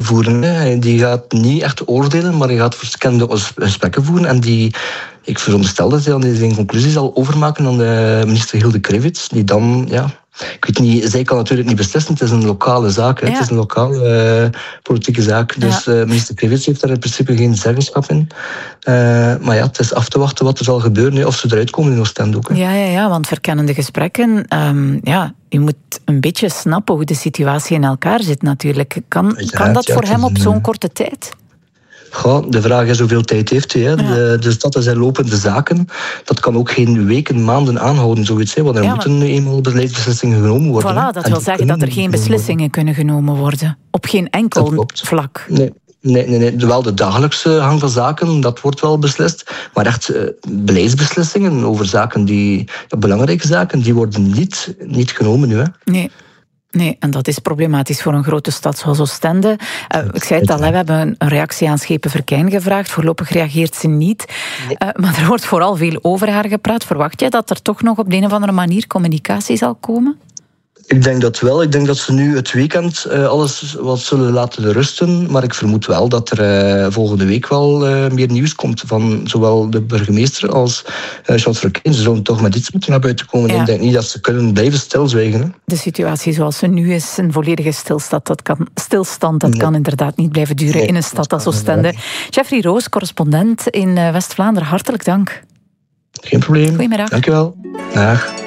voeren. Hè. Die gaat niet echt oordelen, maar die gaat verschillende gesprekken voeren. En ik veronderstel dat hij dan zijn conclusie zal overmaken aan de minister Hilde Krevits, die dan, ik weet niet, zij kan natuurlijk niet beslissen, het is een lokale zaak, het is een lokale politieke zaak. Dus minister Krevits heeft daar in principe geen zeggenschap in. Maar het is af te wachten wat er zal gebeuren, of ze eruit komen in Oostende ook. Ja, want verkennende gesprekken, je moet een beetje snappen hoe de situatie in elkaar zit natuurlijk. Kan dat voor hem op zo'n korte tijd? Goh, de vraag is hoeveel tijd heeft hij. Hè. Dus dat zijn lopende zaken. Dat kan ook geen weken, maanden aanhouden, zoiets. Hè, want er moeten nu eenmaal beleidsbeslissingen genomen worden. Voilà, dat wil zeggen dat er geen beslissingen kunnen genomen worden. Op geen enkel vlak. Nee. Wel de dagelijkse gang van zaken, dat wordt wel beslist. Maar echt beleidsbeslissingen over zaken belangrijke zaken, die worden niet genomen nu. Hè. Nee, en dat is problematisch voor een grote stad zoals Oostende. Ik zei het al, we hebben een reactie aan Schepen Verkijn gevraagd. Voorlopig reageert ze niet. Maar er wordt vooral veel over haar gepraat. Verwacht jij dat er toch nog op de een of andere manier communicatie zal komen? Ik denk dat wel. Ik denk dat ze nu het weekend alles wat zullen laten rusten. Maar ik vermoed wel dat er volgende week wel meer nieuws komt van zowel de burgemeester als Charles Verkijn. Ze zullen toch met iets moeten naar buiten komen. Ik denk niet dat ze kunnen blijven stilzwijgen. Hè. De situatie zoals ze nu is, een volledige stilstand, dat kan inderdaad niet blijven duren in een stad als Oostende. Jeffrey Roos, correspondent in West-Vlaanderen, hartelijk dank. Geen probleem. Goedemiddag. Dank je wel. Dag.